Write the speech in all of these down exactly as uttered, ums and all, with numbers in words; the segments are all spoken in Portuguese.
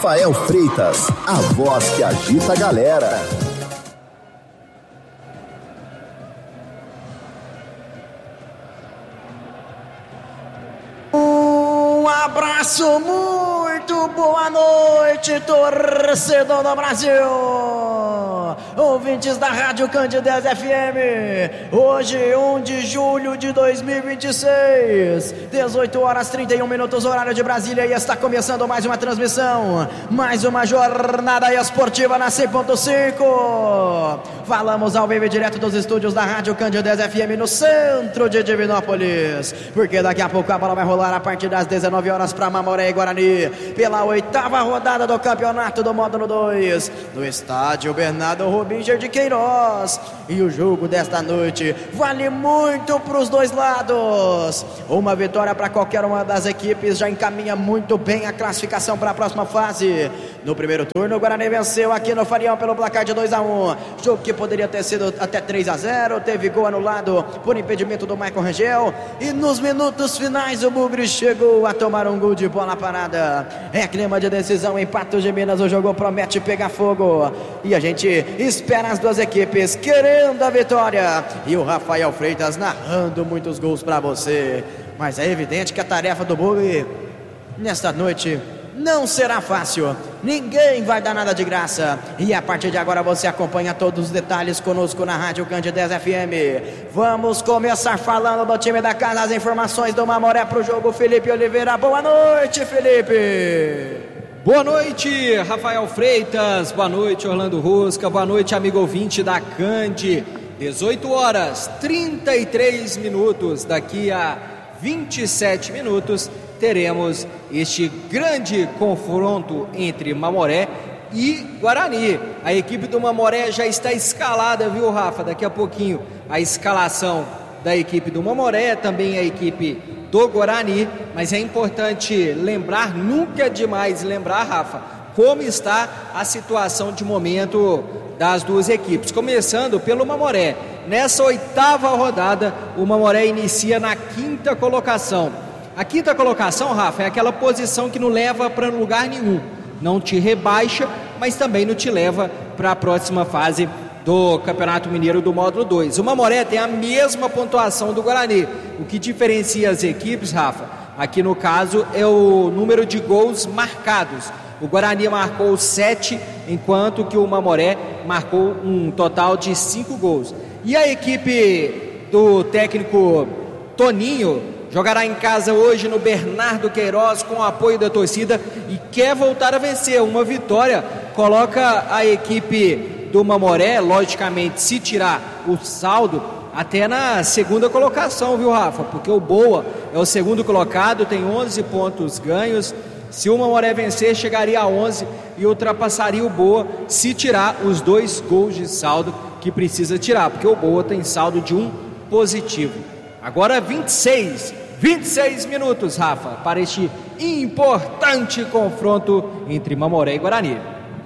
Rafael Freitas, a voz que agita a galera. Um abraço, muito boa noite, torcedor do Brasil, ouvintes da Rádio Candidez F M. Hoje, um de julho de dois mil e vinte e seis, dezoito horas e trinta e um minutos, horário de Brasília, e está começando mais uma transmissão, mais uma jornada esportiva na cem ponto cinco. Falamos ao vivo e direto dos estúdios da Rádio Candidez F M no centro de Divinópolis, porque daqui a pouco a bola vai rolar a partir das dezenove horas para Mamoré e Guarani, pela oitava rodada do campeonato do módulo dois, no estádio Bernardo Rubinger de Queiroz. E o jogo desta noite vale muito para os dois lados. Uma vitória para qualquer uma das equipes já encaminha muito bem a classificação para a próxima fase. No primeiro turno, o Guarani venceu aqui no Farião pelo placar de dois a um, jogo que poderia ter sido até três a zero, teve gol anulado por impedimento do Maicon Rangel, e nos minutos finais o Bugre chegou a tomar um gol de bola parada. É clima de decisão em Patos de Minas, o jogo promete pegar fogo, e a gente espera as duas equipes querendo a vitória, e o Rafael Freitas narrando muitos gols para você. Mas é evidente que a tarefa do Bugre nesta noite não será fácil, ninguém vai dar nada de graça, e a partir de agora você acompanha todos os detalhes conosco na Rádio Candidez F M. Vamos começar falando do time da casa, as informações do Mamoré para o jogo. Felipe Oliveira, boa noite, Felipe. Boa noite, Rafael Freitas, boa noite, Orlando Rosca, boa noite, amigo ouvinte da Candi. Dezoito horas, trinta e três minutos, daqui a vinte e sete minutos teremos este grande confronto entre Mamoré e Guarani. A equipe do Mamoré já está escalada, viu, Rafa? Daqui a pouquinho a escalação da equipe do Mamoré, também a equipe do Guarani, mas é importante lembrar, nunca é demais lembrar, Rafa, como está a situação de momento das duas equipes. Começando pelo Mamoré. Nessa oitava rodada, o Mamoré inicia na quinta colocação. A quinta colocação, Rafa, é aquela posição que não leva para lugar nenhum. Não te rebaixa, mas também não te leva para a próxima fase do Campeonato Mineiro do Módulo dois. O Mamoré tem a mesma pontuação do Guarani. O que diferencia as equipes, Rafa, aqui no caso, é o número de gols marcados. O Guarani marcou sete, enquanto que o Mamoré marcou um total de cinco gols. E a equipe do técnico Toninho jogará em casa hoje no Bernardo Queiroz com o apoio da torcida e quer voltar a vencer. Uma vitória coloca a equipe do Mamoré, logicamente, se tirar o saldo, até na segunda colocação, viu, Rafa? Porque o Boa é o segundo colocado, tem onze pontos ganhos. Se o Mamoré vencer, chegaria a onze e ultrapassaria o Boa se tirar os dois gols de saldo que precisa tirar, porque o Boa tem saldo de um positivo. Agora vinte e seis, vinte e seis minutos, Rafa, para este importante confronto entre Mamoré e Guarani.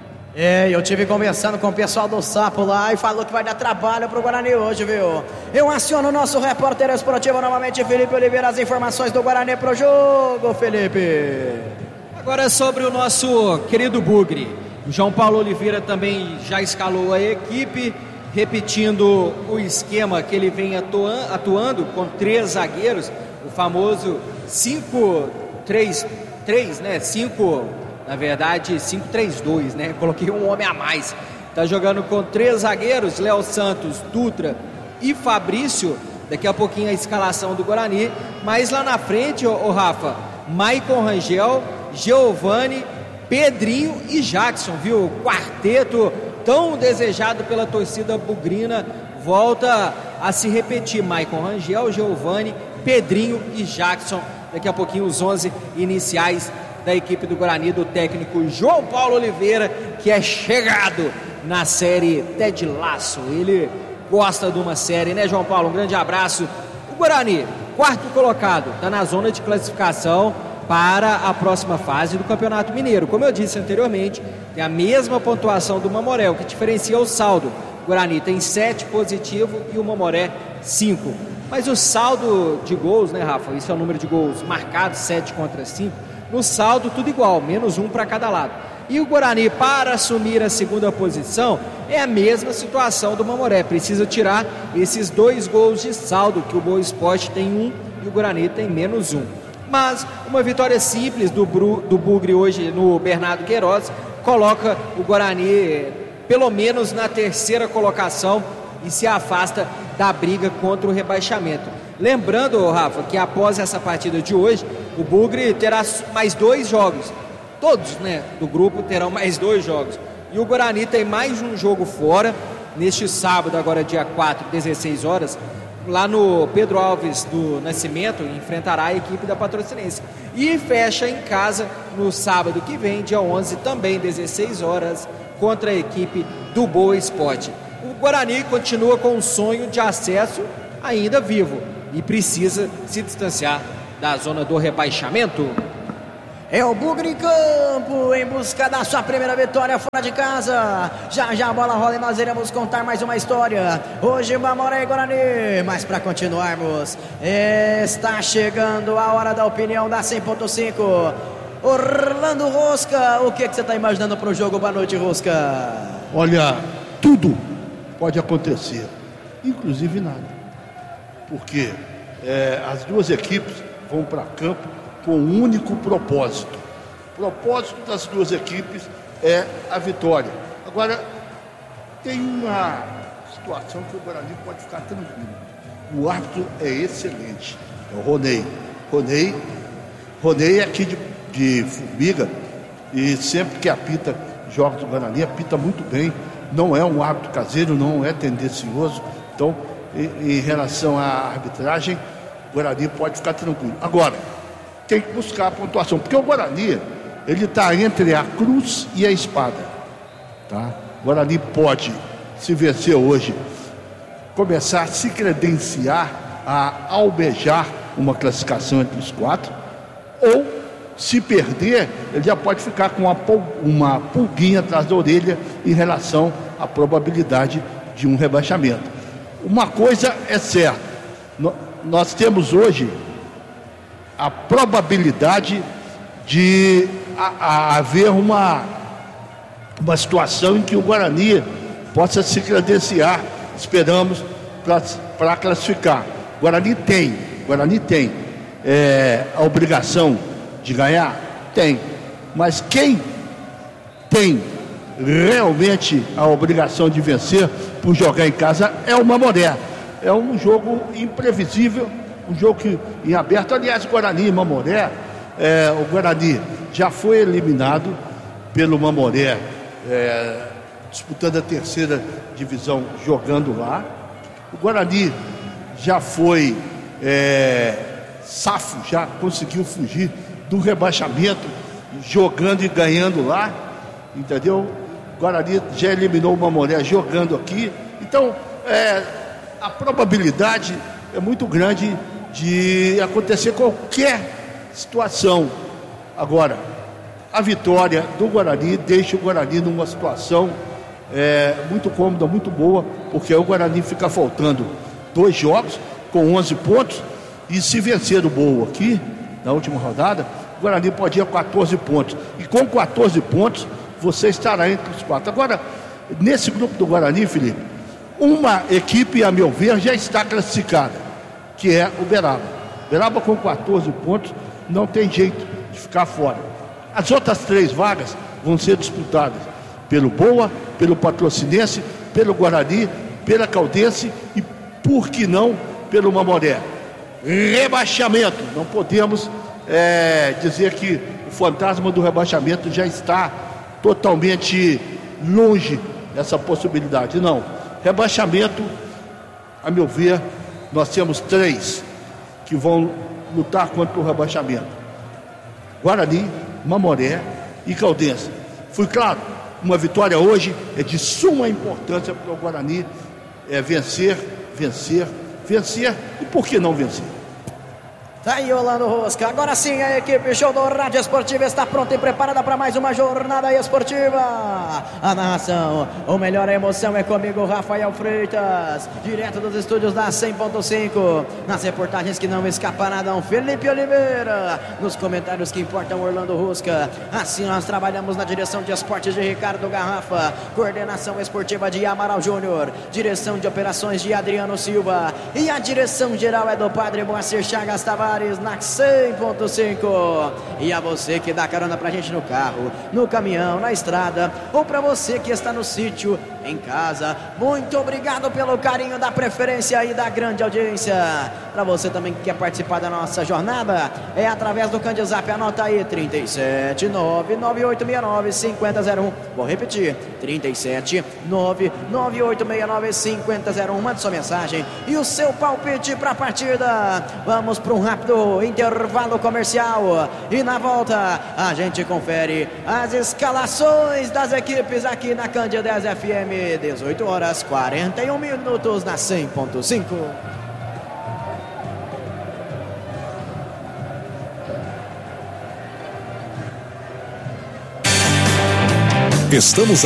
É, eu tive conversando com o pessoal do Sapo lá e falou que vai dar trabalho pro Guarani hoje, viu? Eu aciono o nosso repórter esportivo novamente, Felipe Oliveira, as informações do Guarani pro jogo, Felipe. Agora sobre o nosso querido Bugre. O João Paulo Oliveira também já escalou a equipe, repetindo o esquema que ele vem atuando, atuando com três zagueiros, o famoso cinco três três, né? cinco, na verdade, cinco três dois, né? Coloquei um homem a mais. Tá jogando com três zagueiros, Léo Santos, Dutra e Fabrício. Daqui a pouquinho a escalação do Guarani, mas lá na frente, ô, ô Rafa, Maicon Rangel, Giovani, Pedrinho e Jackson, viu? O quarteto tão desejado pela torcida bugrina volta a se repetir. Maicon Rangel, Giovani, Pedrinho e Jackson. Daqui a pouquinho os onze iniciais da equipe do Guarani, do técnico João Paulo Oliveira, que é chegado na série Ted Lasso. Ele gosta de uma série, né, João Paulo? Um grande abraço. O Guarani, quarto colocado, está na zona de classificação para a próxima fase do Campeonato Mineiro. Como eu disse anteriormente, tem a mesma pontuação do Mamoré, o que diferencia o saldo. O Guarani tem sete positivo e o Mamoré cinco. Mas o saldo de gols, né, Rafa? Isso é o número de gols marcados, sete contra cinco. No saldo, tudo igual, menos um para cada lado. E o Guarani, para assumir a segunda posição, é a mesma situação do Mamoré. Precisa tirar esses dois gols de saldo, que o Boa Esporte tem um e o Guarani tem menos um. Mas uma vitória simples do, Bru, do Bugre hoje no Bernardo Queiroz coloca o Guarani pelo menos na terceira colocação e se afasta da briga contra o rebaixamento. Lembrando, Rafa, que após essa partida de hoje, o Bugre terá mais dois jogos. Todos, né, do grupo terão mais dois jogos. E o Guarani tem mais um jogo fora, neste sábado, agora dia quatro, dezesseis horas, lá no Pedro Alves do Nascimento, enfrentará a equipe da Patrocinense. E fecha em casa no sábado que vem, dia onze, também dezesseis horas, contra a equipe do Boa Esporte. O Guarani continua com o sonho de acesso ainda vivo e precisa se distanciar da zona do rebaixamento. É o Bugre em campo, em busca da sua primeira vitória fora de casa. Já já a bola rola e nós iremos contar mais uma história. Hoje Mamoré e Guarani. Mas para continuarmos, está chegando a hora da opinião da cem ponto cinco. Orlando Rosca, o que, que você está imaginando para o jogo? Boa noite, Rosca. Olha, tudo pode acontecer, inclusive nada. Porque é, as duas equipes vão para campo com um único propósito. O propósito das duas equipes é a vitória. Agora, tem uma situação que o Guarani pode ficar tranquilo. O árbitro é excelente, é o Ronei. Ronei, Ronei é aqui de, de Formiga, e sempre que apita jogos do Guarani, apita muito bem. Não é um árbitro caseiro, não é tendencioso. Então, em, em relação à arbitragem, o Guarani pode ficar tranquilo. Agora, tem que buscar a pontuação, porque o Guarani, ele está entre a cruz e a espada, tá? O Guarani pode, se vencer hoje, começar a se credenciar a almejar uma classificação entre os quatro, ou, se perder, ele já pode ficar com uma, uma pulguinha atrás da orelha em relação à probabilidade de um rebaixamento. Uma coisa é certa, nós temos hoje a probabilidade de a, a haver uma, uma situação em que o Guarani possa se credenciar, esperamos, para classificar. O Guarani tem, Guarani tem é, a obrigação de ganhar? Tem. Mas quem tem realmente a obrigação de vencer por jogar em casa é o Mamoré. É um jogo imprevisível, um jogo que, em aberto. Aliás, Guarani e Mamoré, é, o Guarani já foi eliminado pelo Mamoré, é, disputando a terceira divisão, jogando lá. O Guarani já foi é, safo, já conseguiu fugir do rebaixamento, jogando e ganhando lá, entendeu? O Guarani já eliminou o Mamoré jogando aqui. Então, é, a probabilidade é muito grande de acontecer qualquer situação. Agora, a vitória do Guarani deixa o Guarani numa situação é, muito cômoda, muito boa, porque o Guarani fica faltando dois jogos com onze pontos, e se vencer o Boa aqui na última rodada, o Guarani pode ir a quatorze pontos, e com quatorze pontos você estará entre os quatro. Agora, nesse grupo do Guarani, Felipe, uma equipe, a meu ver, já está classificada, que é o Beraba. Beraba com quatorze pontos não tem jeito de ficar fora. As outras três vagas vão ser disputadas pelo Boa, pelo Patrocinense, pelo Guarani, pela Caldense e, por que não, pelo Mamoré. Rebaixamento, não podemos é, dizer que o fantasma do rebaixamento já está totalmente longe dessa possibilidade, não. Rebaixamento, a meu ver, nós temos três que vão lutar contra o rebaixamento: Guarani, Mamoré e Caldense. Fui claro, uma vitória hoje é de suma importância para o Guarani é vencer, vencer, vencer, e por que não vencer? Tá aí Orlando Rosca. Agora sim a equipe Show do Rádio Esportivo está pronta e preparada para mais uma jornada esportiva. A narração, o melhor, a emoção é comigo, Rafael Freitas, direto dos estúdios da cem ponto cinco. Nas reportagens que não escapa nada, um Felipe Oliveira. Nos comentários que importam, Orlando Rosca. Assim nós trabalhamos na direção de esportes de Ricardo Garrafa, coordenação esportiva de Amaral Júnior, direção de operações de Adriano Silva e a direção geral é do Padre Moacir Chagas Tavares. Na cem ponto cinco. E a você que dá carona pra gente no carro, no caminhão, na estrada, ou pra você que está no sítio, em casa, muito obrigado pelo carinho da preferência e da grande audiência. Pra você também que quer participar da nossa jornada, é através do Candzap, anota aí, trinta e sete, nove nove oito seis nove, cinco zero zero um. Vou repetir, trinta e sete, nove nove oito seis nove, cinco zero zero um. Mande sua mensagem e o seu palpite pra partida. Vamos para um rápido intervalo comercial e na volta a gente confere as escalações das equipes aqui na Cândia dez F M. dezoito horas quarenta e um minutos na cem ponto cinco. Estamos